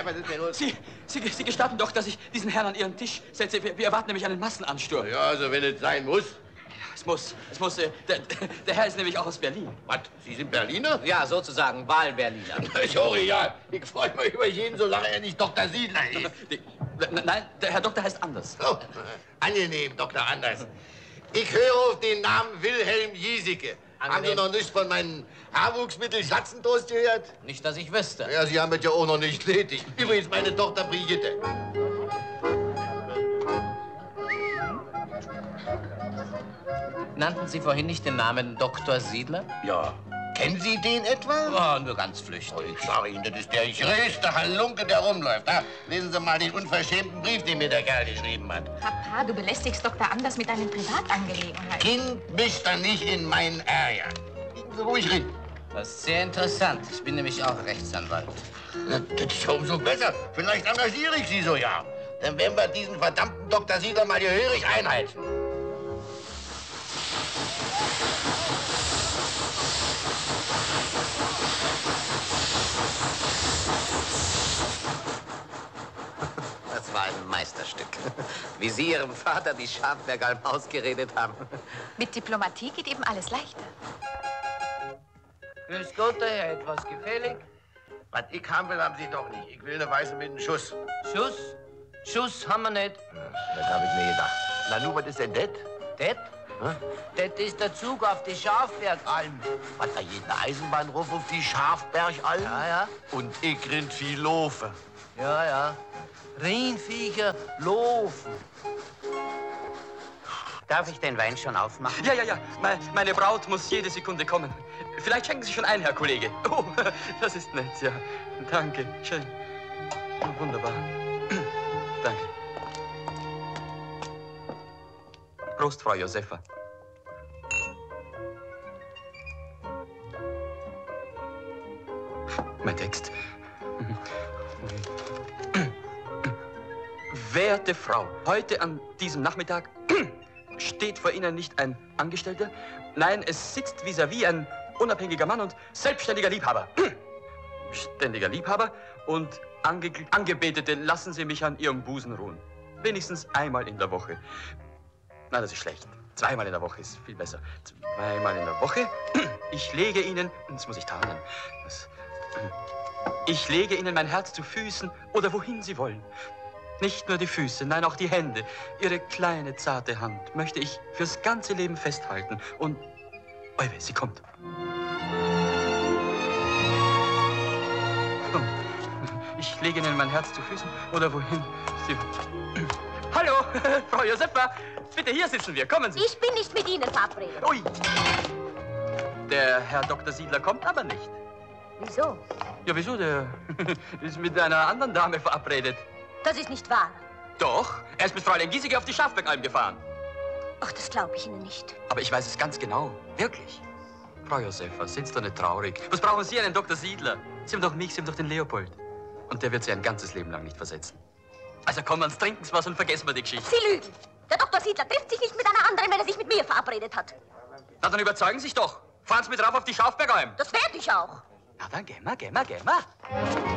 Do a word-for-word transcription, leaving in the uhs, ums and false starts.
Ja, was ist denn los? Sie, Sie, Sie gestatten doch, dass ich diesen Herrn an Ihren Tisch setze. Wir, wir erwarten nämlich einen Massenansturm. Ja, also wenn es sein muss. Es muss, es muss, äh, der, der Herr ist nämlich auch aus Berlin. Was, Sie sind Berliner? Ja, sozusagen Wahlberliner. Sorry, ja. Ich freue mich über jeden, solange er nicht Doktor Siedler ist. Die, nein, der Herr Doktor heißt anders. Oh, angenehm, Doktor Anders. Ich höre auf den Namen Wilhelm Giesecke. Haben Sie noch nichts von meinen Haarwuchsmittel Schatzentoast gehört? Nicht, dass ich wüsste. Ja, Sie haben es ja auch noch nicht nötig. Übrigens meine Tochter Brigitte. Nannten Sie vorhin nicht den Namen Doktor Siedler? Ja. Kennen Sie den etwa? Oh, nur ganz flüchtig. Oh, ich sage Ihnen, das ist der größte Halunke, der rumläuft. Da lesen Sie mal den unverschämten Brief, den mir der Kerl geschrieben hat. Papa, du belästigst Doktor Anders mit deinen Privatangelegenheiten. Kind, mich dann nicht in meinen Ärger. Liegen Sie ruhig hin. Das ist sehr interessant. Ich bin nämlich auch Rechtsanwalt. Na, das ist ja umso besser. Vielleicht engagiere ich Sie so, ja. Dann werden wir diesen verdammten Doktor Siedler mal gehörig einheizen. Das war ein Meisterstück. Wie Sie Ihrem Vater die Schafbergalm ausgeredet haben. Mit Diplomatie geht eben alles leichter. Grüß Gott, der Herr, etwas gefällig? Was ich haben will, haben Sie doch nicht. Ich will eine Weiße mit einem Schuss. Schuss? Schuss haben wir nicht. Das habe ich mir gedacht. Na, nu, was ist denn das? Det? Das ist der Zug auf die Schafbergalm. Was, da geht eine Eisenbahnruf auf die Schafbergalm? Ja, ja. Und ich rind viel Lofe. Ja, ja. Rindviecher laufen. Darf ich den Wein schon aufmachen? Ja, ja, ja. Me meine Braut muss jede Sekunde kommen. Vielleicht schenken Sie schon ein, Herr Kollege. Oh, das ist nett, ja. Danke. Schön. Wunderbar. Danke. Prost, Frau Josefa. Mein Text. Werte Frau, heute an diesem Nachmittag steht vor Ihnen nicht ein Angestellter. Nein, es sitzt vis-à-vis ein unabhängiger Mann und selbstständiger Liebhaber. Ständiger Liebhaber und Ange Angebetete, lassen Sie mich an Ihrem Busen ruhen. Wenigstens einmal in der Woche. Nein, das ist schlecht. Zweimal in der Woche ist viel besser. Zweimal in der Woche. Ich lege Ihnen, das muss ich tarnen, das, ich lege Ihnen mein Herz zu Füßen oder wohin Sie wollen. Nicht nur die Füße, nein, auch die Hände. Ihre kleine, zarte Hand möchte ich fürs ganze Leben festhalten. Und, Euwe, sie kommt. Ich lege Ihnen mein Herz zu Füßen oder wohin Sie... Hallo, Frau Josefa. Bitte, hier sitzen wir. Kommen Sie. Ich bin nicht mit Ihnen verabredet. Ui. Der Herr Doktor Siedler kommt aber nicht. Wieso? Ja, wieso? Der ist mit einer anderen Dame verabredet. Das ist nicht wahr. Doch, er ist mit Fräulein Giesecke auf die Schafbergalm gefahren. Ach, das glaube ich Ihnen nicht. Aber ich weiß es ganz genau. Wirklich. Frau Josefa, sind Sie doch nicht traurig? Was brauchen Sie einen Doktor Siedler? Sie haben doch mich, Sie haben doch den Leopold. Und der wird Sie ein ganzes Leben lang nicht versetzen. Also kommen wir ans Trinken was und vergessen wir die Geschichte. Sie lügen. Der Doktor Siedler trifft sich nicht mit einer anderen, wenn er sich mit mir verabredet hat. Na, dann überzeugen Sie sich doch. Fahren Sie mit rauf auf die Schafbergalm. Das werde ich auch. Na, dann gehen wir, gehen wir, gehen wir.